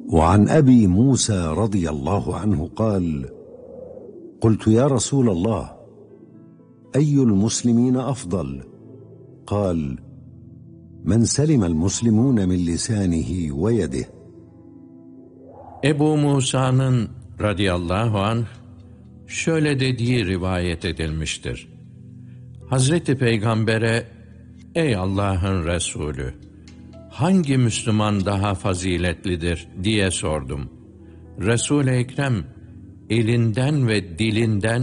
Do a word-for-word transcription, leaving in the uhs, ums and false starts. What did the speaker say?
وعن أبي موسى رضي الله عنه قال: قلت يا رسول الله، أي المسلمين أفضل؟ قال: من سلم المسلمون من لسانه ويده. Ebu Musa'nın radıyallahu anh şöyle dediği rivayet edilmiştir. Hazreti Peygamber'e, ey Allah'ın Resulü, hangi Müslüman daha faziletlidir diye sordum. Resul-i Ekrem elinden ve dilinden